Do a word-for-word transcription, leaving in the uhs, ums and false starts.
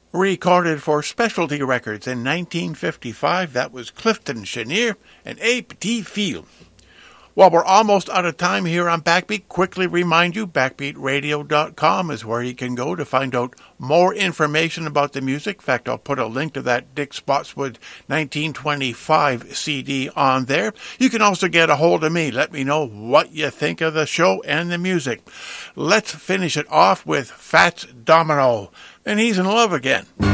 Recorded for Specialty Records in nineteen fifty-five, that was Clifton Chenier and A Petit Fil. Well, we're almost out of time here on Backbeat. Quickly remind you, backbeat radio dot com is where you can go to find out more information about the music. In fact, I'll put a link to that Dick Spotswood nineteen twenty-five C D on there. You can also get a hold of me. Let me know what you think of the show and the music. Let's finish it off with Fats Domino, and he's in love again.